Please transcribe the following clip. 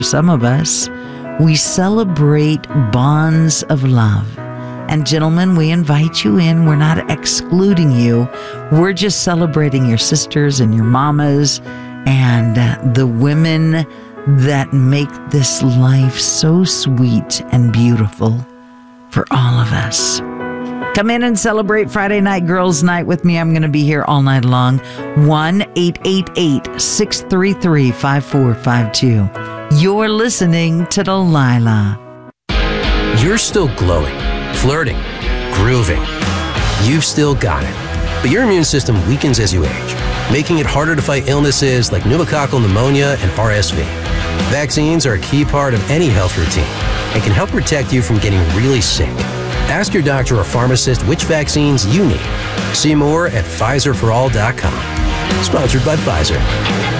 some of us, we celebrate bonds of love. And gentlemen, we invite you in. We're not excluding you. We're just celebrating your sisters and your mamas and the women that make this life so sweet and beautiful for all of us. Come in and celebrate Friday Night Girls Night with me. I'm going to be here all night long. 1-888-633-5452. You're listening to Delilah. You're still glowing, flirting, grooving. You've still got it. But your immune system weakens as you age, making it harder to fight illnesses like pneumococcal pneumonia and RSV. Vaccines are a key part of any health routine and can help protect you from getting really sick. Ask your doctor or pharmacist which vaccines you need. See more at PfizerForAll.com. Sponsored by Pfizer.